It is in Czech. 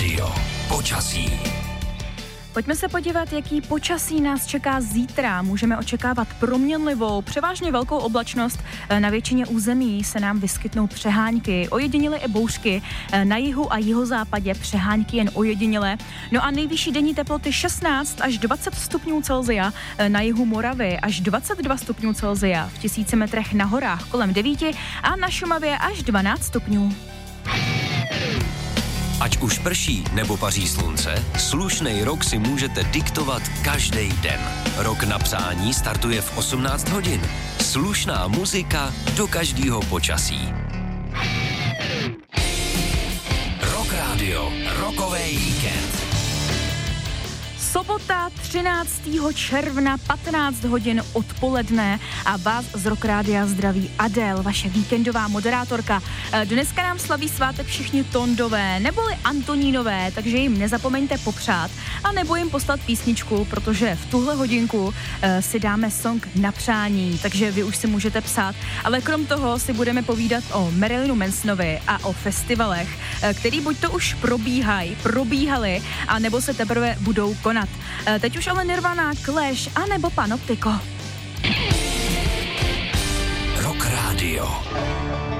Radio. Počasí. Pojďme se podívat, jaký počasí nás čeká zítra. Můžeme očekávat proměnlivou, převážně velkou oblačnost. Na většině území se nám vyskytnou přehánky, ojedinělé i bouřky. Na jihu a jihozápadě přehánky jen ojedinělé. No a nejvyšší denní teploty 16 až 20 stupňů Celsia, na jihu Moravy až 22 stupňů Celsia, v 1000 metrech na horách kolem 9 a na Šumavě až 12 stupňů. Ať už prší nebo paří slunce, slušnej rok si můžete diktovat každý den. Rok na přání startuje v 18 hodin. Slušná muzika do každého počasí. Rock Radio, rokový víkend. Sobota 13. června 15 hodin odpoledne a vás z Rock Rádia zdraví Adél, vaše víkendová moderátorka. Dneska nám slaví svátek všichni Tondové neboli Antonínové, takže jim nezapomeňte popřát a nebo jim poslat písničku, protože v tuhle hodinku si dáme song na přání, takže vy už si můžete psát, ale krom toho si budeme povídat o Marilynu Mansonovi a o festivalech, který buď to už probíhaly, a nebo se teprve budou konat. Teď už ale Nirvana, Clash a nebo Panoptiko. Rock Radio.